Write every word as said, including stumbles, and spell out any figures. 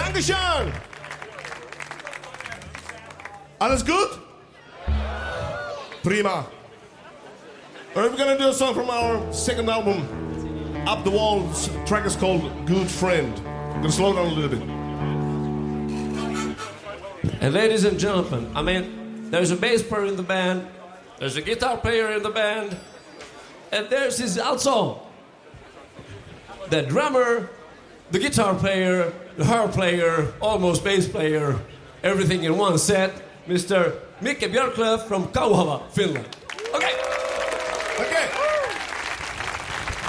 Dankeschön. Alles gut? Prima. We're gonna do a song from our second album, Up the Wall. The track is called Good Friend. I'm gonna slow down a little bit. And ladies and gentlemen, I mean, there's a bass player in the band, there's a guitar player in the band, and there's his also the drummer, the guitar player, the harp player, almost bass player, everything in one set, Mister Micke Björklöf from Kauhava, Finland.